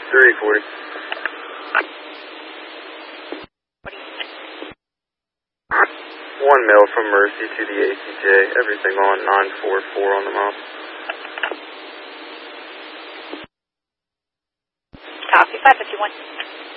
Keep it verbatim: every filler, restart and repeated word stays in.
three forty. One mil from Mercy to the A C J. Everything on nine four four on the mile. Copy, five fifty-one.